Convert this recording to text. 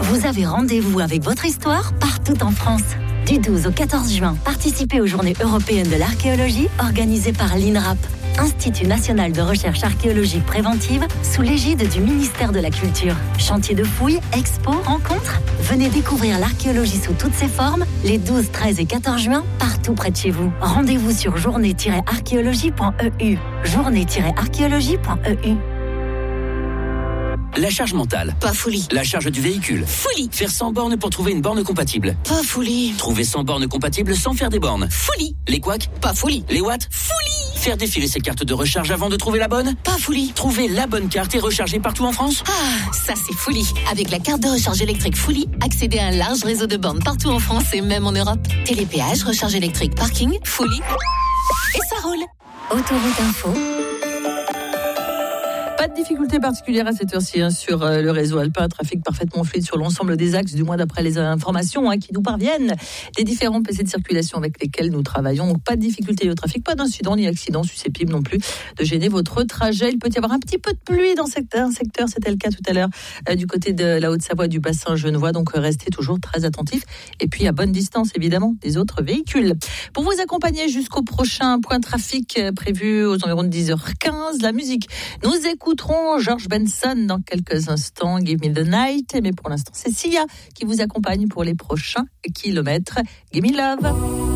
Vous avez rendez-vous avec votre histoire partout en France. Du 12 au 14 juin, participez aux Journées européennes de l'archéologie organisées par l'INRAP, Institut national de recherche archéologique préventive, sous l'égide du ministère de la Culture. Chantier de fouilles, expos, rencontres. Venez découvrir l'archéologie sous toutes ses formes les 12, 13 et 14 juin, partout près de chez vous. Rendez-vous sur journée-archéologie.eu. journée-archéologie.eu. La charge mentale. Pas folie. La charge du véhicule. Folie. Faire 100 bornes pour trouver une borne compatible. Pas folie. Trouver 100 bornes compatibles sans faire des bornes. Folie. Les couacs. Pas folie. Les watts. Folie. Faire défiler ses cartes de recharge avant de trouver la bonne. Pas folie. Trouver la bonne carte et recharger partout en France. Ah, ça c'est folie. Avec la carte de recharge électrique Folie, accédez à un large réseau de bornes partout en France et même en Europe. Télépéage, recharge électrique, parking, Folie. Et ça roule. Autoroute Info. Pas de difficulté particulière à cette heure-ci sur le réseau alpin. Trafic parfaitement fluide sur l'ensemble des axes, du moins d'après les informations qui nous parviennent des différents PC de circulation avec lesquels nous travaillons. Donc pas de difficulté au trafic, pas d'incident ni accident susceptible non plus de gêner votre trajet. Il peut y avoir un petit peu de pluie dans certains secteurs, c'était le cas tout à l'heure du côté de la Haute-Savoie, du bassin genevois. Donc restez toujours très attentifs et puis à bonne distance évidemment des autres véhicules. Pour vous accompagner jusqu'au prochain point trafic prévu aux environs de 10h15, la musique. Nous écoutons George Benson dans quelques instants, Give Me the Night, mais pour l'instant c'est Sia qui vous accompagne pour les prochains kilomètres. Give Me Love.